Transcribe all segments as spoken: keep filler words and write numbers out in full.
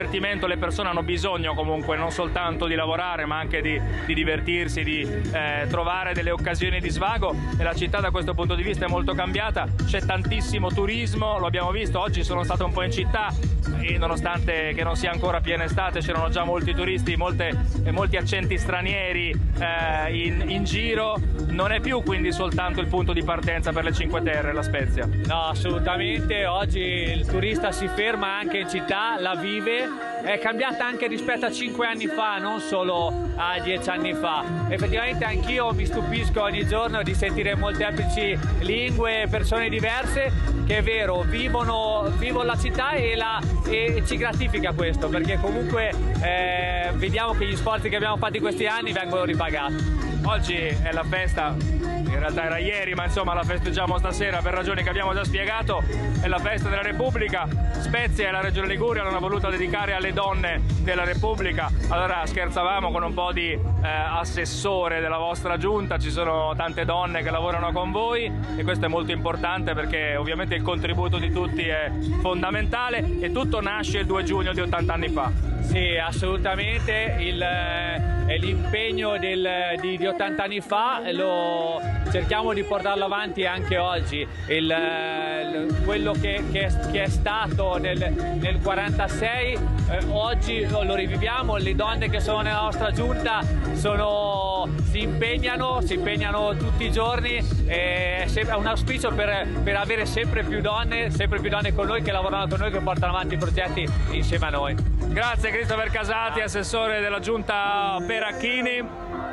Le persone hanno bisogno comunque non soltanto di lavorare ma anche di, di divertirsi, di eh, trovare delle occasioni di svago, e la città da questo punto di vista è molto cambiata, c'è tantissimo turismo, lo abbiamo visto, oggi sono stato un po' in città e nonostante che non sia ancora piena estate c'erano già molti turisti, molte, molti accenti stranieri eh, in, in giro. Non è più quindi soltanto il punto di partenza per le Cinque Terre La Spezia? No, assolutamente, oggi il turista si ferma anche in città, la vive. È cambiata anche rispetto a cinque anni fa, non solo a dieci anni fa. Effettivamente anch'io mi stupisco ogni giorno di sentire molteplici lingue, persone diverse che è vero, vivono, vivono la città e, la, e ci gratifica questo, perché comunque eh, vediamo che gli sforzi che abbiamo fatto in questi anni vengono ripagati. Oggi è la festa, in realtà era ieri, ma insomma la festeggiamo stasera per ragioni che abbiamo già spiegato, è la festa della Repubblica. Spezia e la Regione Liguria l'hanno voluta dedicare alle donne della Repubblica. Allora scherzavamo con un po' di eh, assessore della vostra giunta, ci sono tante donne che lavorano con voi e questo è molto importante perché ovviamente il contributo di tutti è fondamentale e tutto nasce il due giugno di ottanta anni fa. Sì, assolutamente, il, eh, l'impegno del, di, di ottanta anni fa lo cerchiamo di portarlo avanti anche oggi. Il, il, quello che, che, è, che è stato nel, nel quarantasei, eh, oggi lo, lo riviviamo, le donne che sono nella nostra giunta sono, si impegnano, si impegnano tutti i giorni, è un auspicio per, per avere sempre più donne, sempre più donne con noi che lavorano con noi, che portano avanti i progetti insieme a noi. Grazie Christopher Casati, assessore della giunta Peracchini.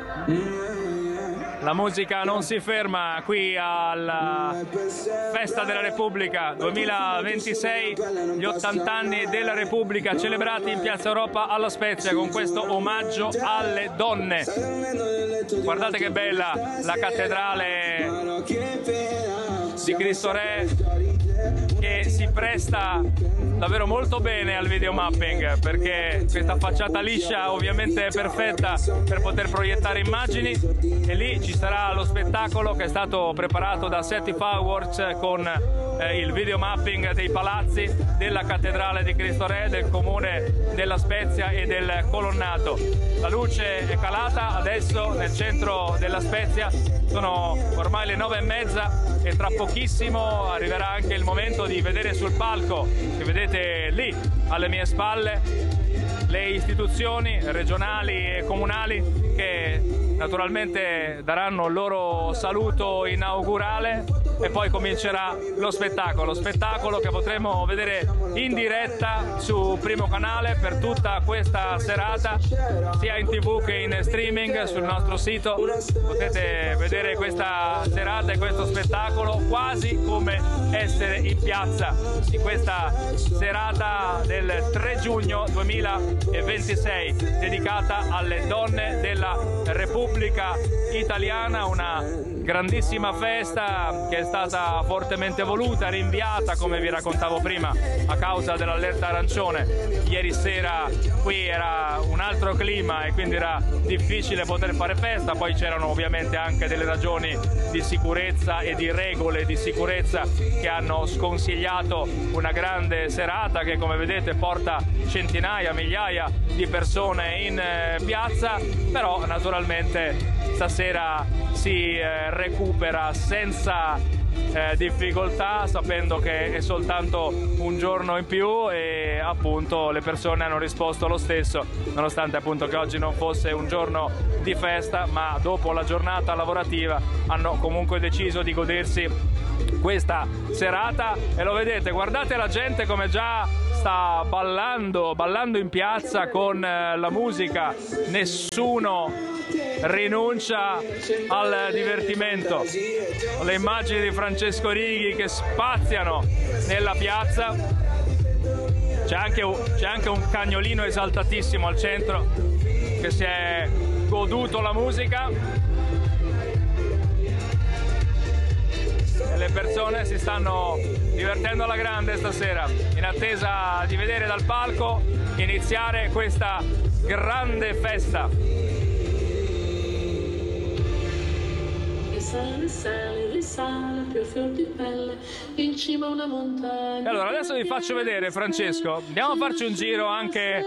La musica non si ferma qui alla Festa della Repubblica duemilaventisei, gli ottanta anni della Repubblica celebrati in Piazza Europa alla Spezia con questo omaggio alle donne. Guardate che bella la cattedrale di Cristo Re, che si presta davvero molto bene al videomapping, perché questa facciata liscia ovviamente è perfetta per poter proiettare immagini, e lì ci sarà lo spettacolo che è stato preparato da Seti Fireworks con eh, il videomapping dei palazzi, della cattedrale di Cristo Re, del comune della Spezia e del Colonnato. La luce è calata adesso nel centro della Spezia, sono ormai le nove e mezza e tra pochissimo arriverà anche il momento di vedere sul palco, che vedete lì alle mie spalle, le istituzioni regionali e comunali che naturalmente daranno il loro saluto inaugurale e poi comincerà lo spettacolo, spettacolo che potremo vedere in diretta su Primo Canale per tutta questa serata, sia in tv che in streaming sul nostro sito. Potete vedere questa serata e questo spettacolo quasi come essere in piazza in questa serata del tre giugno duemilaventisei dedicata alle donne della Repubblica Italiana, una grandissima festa che è stata fortemente voluta, rinviata come vi raccontavo prima a causa dell'allerta arancione. Ieri sera qui era un altro clima e quindi era difficile poter fare festa, poi c'erano ovviamente anche delle ragioni di sicurezza e di regole di sicurezza che hanno sconsigliato una grande serata che, come vedete, porta centinaia, migliaia di persone in eh, piazza, però naturalmente stasera si eh, recupera senza eh, difficoltà, sapendo che è soltanto un giorno in più e appunto le persone hanno risposto lo stesso, nonostante appunto che oggi non fosse un giorno di festa, ma dopo la giornata lavorativa hanno comunque deciso di godersi questa serata. E lo vedete, guardate la gente come già sta ballando, ballando in piazza con eh, la musica, nessuno rinuncia al divertimento. Le immagini di Francesco Righi che spaziano nella piazza, c'è anche, c'è anche un cagnolino esaltatissimo al centro che si è goduto la musica e le persone si stanno divertendo alla grande stasera, in attesa di vedere dal palco iniziare questa grande festa. Risale, risale, più fior di pelle, in cima a una montagna. Allora adesso vi faccio vedere, Francesco, andiamo a farci un giro anche